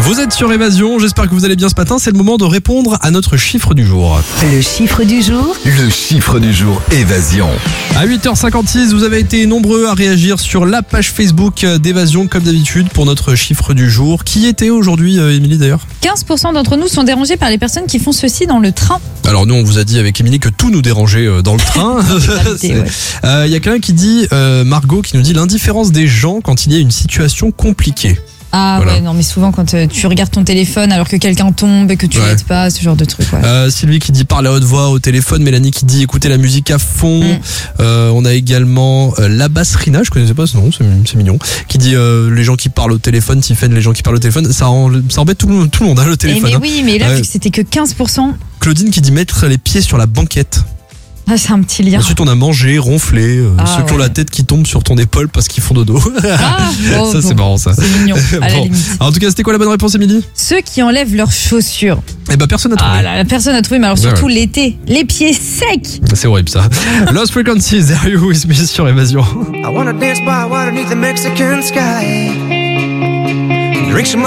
Vous êtes sur Évasion, j'espère que vous allez bien ce matin. C'est le moment de répondre à notre chiffre du jour. Le chiffre du jour. Le chiffre du jour, Évasion. À 8h56, vous avez été nombreux à réagir sur la page Facebook d'Évasion comme d'habitude pour notre chiffre du jour. Qui était aujourd'hui, Émilie d'ailleurs ? 15% d'entre nous sont dérangés par les personnes qui font ceci dans le train. Alors nous on vous a dit avec Émilie que tout nous dérangeait dans le train. Il y a quelqu'un qui dit, Margot qui nous dit l'indifférence des gens quand il y a une situation compliquée. Ah voilà. Ouais, non mais souvent quand tu regardes ton téléphone alors que quelqu'un tombe et que tu l'aides pas, ce genre de truc. Ouais. Sylvie qui dit parler à haute voix au téléphone, Mélanie qui dit écouter la musique à fond. On a également la basserina, je connaissais pas ce nom, c'est mignon, qui dit les gens qui parlent au téléphone, Tiffen, les gens qui parlent au téléphone, ça embête tout le monde le téléphone. Mais oui, mais là vu que c'était que 15%. Claudine qui dit mettre les pieds sur la banquette. Ah, c'est un petit lien. Ensuite, on a mangé, ronflé, ceux qui ont la tête qui tombe sur ton épaule parce qu'ils font dodo. C'est marrant ça. C'est mignon, à la limite. Alors, en tout cas, c'était quoi la bonne réponse, Émilie ? Ceux qui enlèvent leurs chaussures. Eh ben, personne n'a trouvé. Ah là, personne n'a trouvé, mais alors surtout l'été, les pieds secs. C'est horrible ça. Lost Frequencies, There You With Me sur Évasion. I wanna dance by water beneath the Mexican sky.